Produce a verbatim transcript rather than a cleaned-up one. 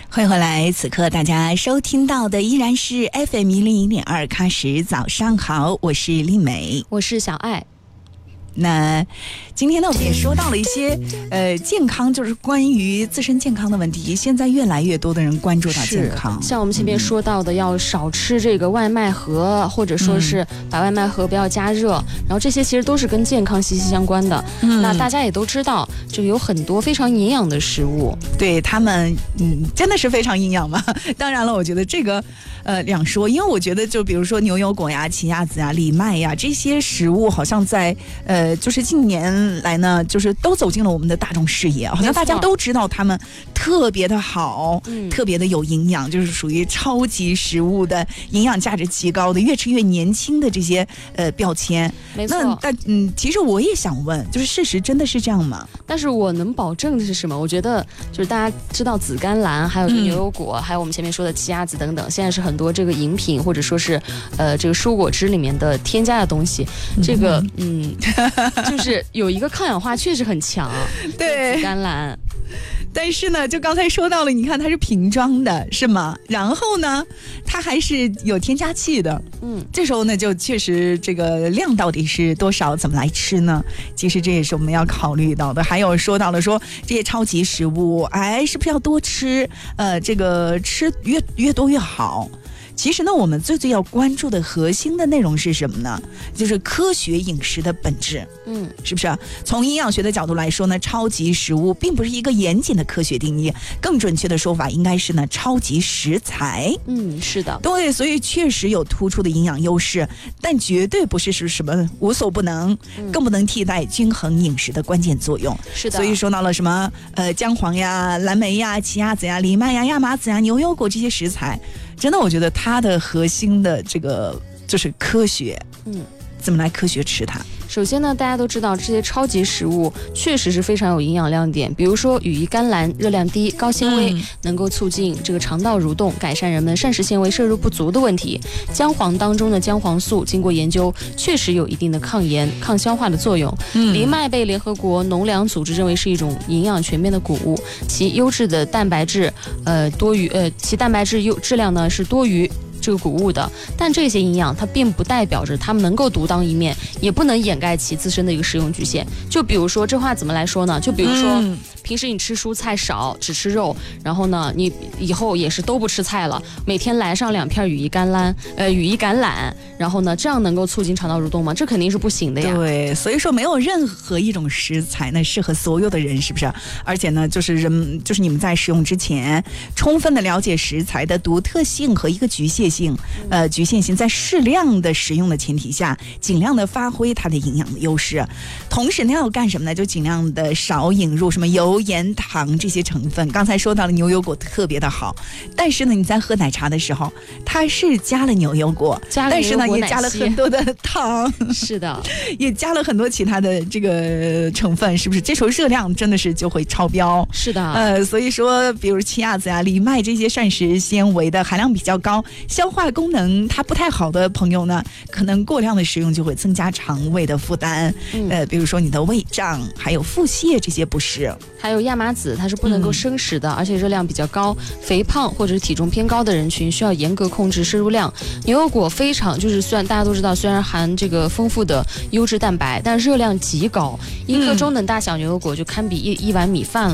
欢迎回来，此刻大家收听到的依然是 F M 一零一点二喀什，早上好，我是丽美， 我是小爱。 那今天呢，我们也说到了一些呃健康，就是关于自身健康的问题。现在越来越多的人关注到健康， 像我们前面说到的，要少吃这个外卖盒，或者说是把外卖盒不要加热，然后这些其实都是跟健康息息相关的。嗯、那大家也都知道，这个有很多非常营养的食物， 对他们，嗯，真的是非常营养嘛。当然了，我觉得这个呃两说，因为我觉得就比如说牛油果呀、奇亚籽呀、藜麦呀这些食物，好像在呃。呃，就是近年来呢，就是都走进了我们的大众视野，好像大家都知道他们特别的好，嗯、特别的有营养，就是属于超级食物的营养价值极高的，越吃越年轻的这些呃标签。 没错。 那但嗯，其实我也想问，就是事实真的是这样吗？ 但是我能保证的是什么？我觉得就是大家知道紫甘蓝，还有这个牛油果，嗯、还有我们前面说的奇亚籽等等，现在是很多这个饮品或者说是呃这个蔬果汁里面的添加的东西，这个嗯。就是有一个抗氧化确实很强， 对， 紫甘蓝。 但是呢，就刚才说到了，你看它是瓶装的，是吗？然后呢，它还是有添加剂的。嗯，这时候呢，就确实这个量到底是多少，怎么来吃呢？其实这也是我们要考虑到的。还有说到了说这些超级食物，哎，是不是要多吃？呃，这个吃越越多越好。其实呢，我们最最要关注的核心的内容是什么呢？就是科学饮食的本质，嗯，是不是？从营养学的角度来说呢，超级食物并不是一个严谨的科学定义，更准确的说法应该是呢，超级食材。 嗯，是的， 对，所以确实有突出的营养优势，但绝对不是是什么无所不能，嗯、更不能替代均衡饮食的关键作用。 是的， 所以说到了什么呃姜黄呀、蓝莓呀、奇亚籽呀、藜麦呀、亚麻籽呀、牛油果这些食材。真的，我觉得它的核心的这个就是科学，嗯，怎么来科学吃它？ 首先呢，大家都知道这些超级食物确实是非常有营养亮点，比如说羽衣甘蓝，热量低，高纤维，嗯、能够促进这个肠道蠕动，改善人们膳食纤维摄入不足的问题。姜黄当中的姜黄素，经过研究，确实有一定的抗炎、抗消化的作用。嗯、藜麦被联合国农粮组织认为是一种营养全面的谷物，其优质的蛋白质，呃，多于呃，其蛋白质优质量呢是多于这个谷物的，但这些营养它并不代表着它们能够独当一面，也不能掩盖其自身的一个食用局限。就比如说，这话怎么来说呢？就比如说，嗯、平时你吃蔬菜少，只吃肉，然后呢，你以后也是都不吃菜了，每天来上两片羽衣甘蓝，呃，羽衣橄榄，然后呢，这样能够促进肠道蠕动吗？这肯定是不行的呀。 对，所以说没有任何一种食材呢适合所有的人，是不是？而且呢，就是人，就是你们在使用之前，充分的了解食材的独特性和一个局限性，呃，局限性，在适量的使用的前提下，尽量的发挥它的营养的优势。同时呢，要干什么呢？就尽量的少引入什么油、盐、糖这些成分。刚才说到了牛油果特别的好，但是呢，你在喝奶茶的时候，它是加了牛油果， 加了但是呢，也加了很多的糖， 是的， 也加了很多其他的这个成分，是不是？这时候热量真的是就会超标。 是的， 呃，所以说，比如奇亚籽啊、藜麦这些膳食纤维的含量比较高，消化功能它不太好的朋友呢，可能过量的食用就会增加肠胃的负担，嗯、呃，比如说你的胃胀，还有腹泻这些不适。 还有亚麻籽，它是不能够生食的，嗯、而且热量比较高，肥胖或者是体重偏高的人群需要严格控制摄入量。牛油果非常就是虽然大家都知道，虽然含这个丰富的优质蛋白，但热量极高，一颗中等大小牛油果就堪比一一碗米饭了。